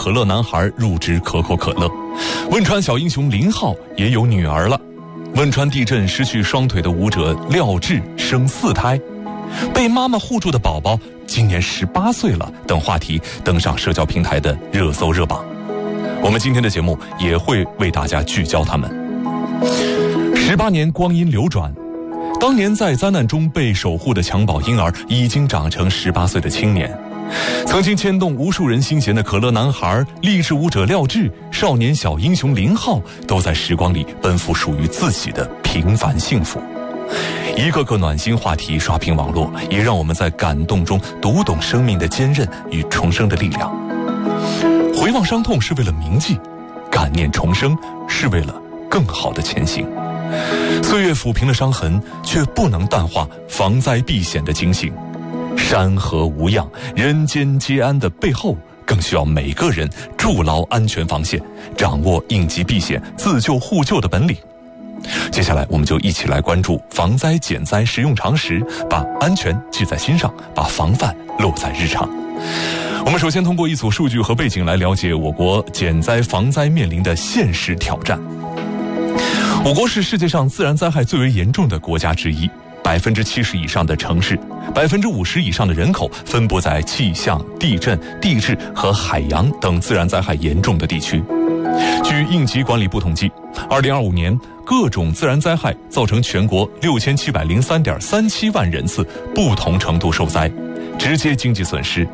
可乐男孩入职可口可乐。汶川小英雄林浩也有女儿了。汶川地震失去双腿的舞者廖智生4胎。被妈妈护住的宝宝今年18岁了等话题登上社交平台的热搜热榜。我们今天的节目也会为大家聚焦他们。18年光阴流转，当年在灾难中被守护的襁褓婴儿已经长成18岁的青年。曾经牵动无数人心弦的可乐男孩、励志舞者廖智、少年小英雄林浩，都在时光里奔赴属于自己的平凡幸福。一个个暖心话题刷屏网络，也让我们在感动中读懂生命的坚韧与重生的力量。回望伤痛是为了铭记，感念重生是为了更好的前行。岁月抚平了伤痕，却不能淡化防灾避险的警醒。山河无恙，人间皆安的背后，更需要每个人筑牢安全防线，掌握应急避险、自救互救的本领。接下来我们就一起来关注防灾减灾实用常识，把安全记在心上，把防范落在日常。我们首先通过一组数据和背景来了解我国减灾防灾面临的现实挑战。我国是世界上自然灾害最为严重的国家之一，70%以上的城市，50%以上的人口分布在气象、地震、地质和海洋等自然灾害严重的地区。据应急管理部统计，2025年各种自然灾害造成全国6703.37万人次不同程度受灾，直接经济损失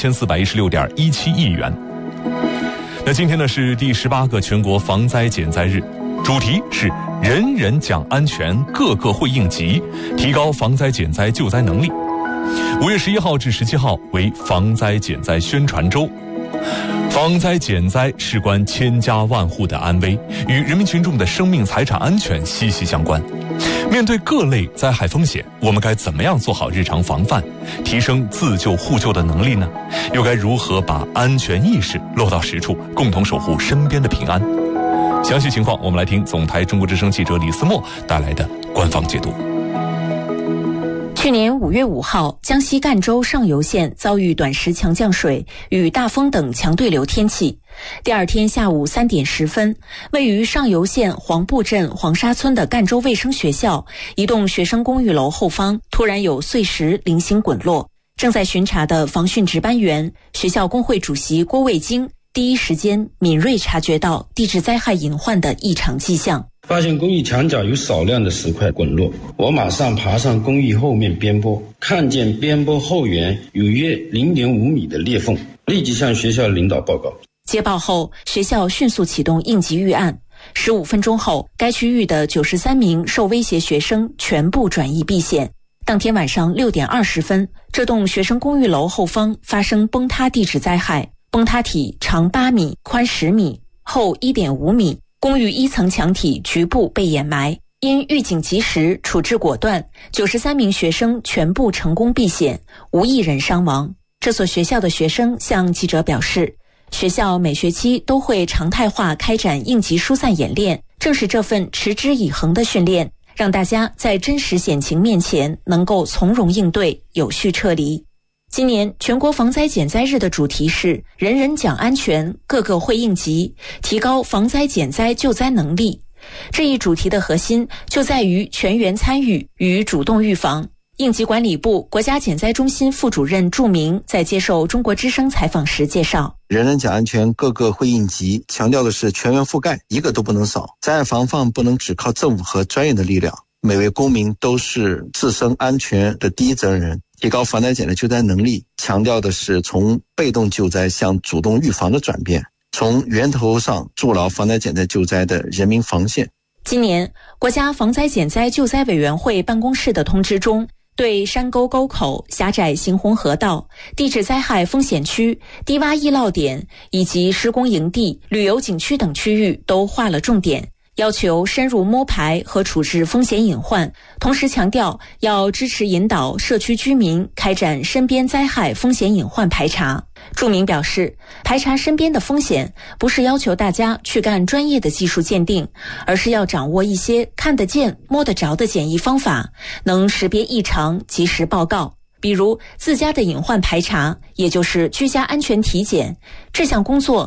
2416.17亿元。那今天呢是第18个全国防灾减灾日，主题是人人讲安全，个个会应急，提高防灾减灾救灾能力。5月11号至17号为防灾减灾宣传周。防灾减灾事关千家万户的安危，与人民群众的生命财产安全息息相关。面对各类灾害风险，我们该怎么样做好日常防范，提升自救互救的能力呢？又该如何把安全意识落到实处，共同守护身边的平安？详细情况我们来听总台中国之声记者李思墨带来的官方解读。 去年5月5号，江西赣州上游县遭遇短时强降水与大风等强对流天气。第二天下午3点10分，位于上游县黄埠镇黄沙村的赣州卫生学校一栋学生公寓楼后方突然有碎石零星滚落。正在巡查的防汛值班员、学校工会主席郭卫京第一时间敏锐察觉到地质灾害隐患的异常迹象。 发现公寓墙角有少量的石块滚落，我马上爬上公寓后面边坡，看见边坡后缘有约 0.5 米的裂缝，立即向学校领导报告。 接报后，学校迅速启动应急预案。15分钟后，该区域的93名受威胁学生全部转移避险。当天晚上6点20分，这栋学生公寓楼后方发生崩塌地质灾害，崩塌体长8米，宽10米，厚 1.5 米。公寓1层墙体局部被掩埋，因预警及时，处置果断，93名学生全部成功避险，无一人伤亡。这所学校的学生向记者表示，学校每学期都会常态化开展应急疏散演练，正是这份持之以恒的训练，让大家在真实险情面前能够从容应对，有序撤离。今年全国防灾减灾日的主题是人人讲安全，个个会应急，提高防灾减灾救灾能力。这一主题的核心就在于全员参与与主动预防。应急管理部国家减灾中心副主任祝明在接受中国之声采访时介绍， 人人讲安全，个个会应急，强调的是全员覆盖，一个都不能少。灾害防范不能只靠政府和专业的力量，每位公民都是自身安全的第一责任人。提高防灾减灾救灾能力，强调的是从被动救灾向主动预防的转变，从源头上筑牢防灾减灾救灾的人民防线。 今年国家防灾减灾救灾委员会办公室的通知中，对山沟沟口、狭窄行洪河道、地质灾害风险区、低洼易涝点以及施工营地、旅游景区等区域都划了重点，要求深入摸排和处置风险隐患，同时强调要支持引导社区居民开展身边灾害风险隐患排查。著名表示，排查身边的风险不是要求大家去干专业的技术鉴定，而是要掌握一些看得见摸得着的简易方法，能识别异常及时报告。比如自家的隐患排查，也就是居家安全体检，这项工作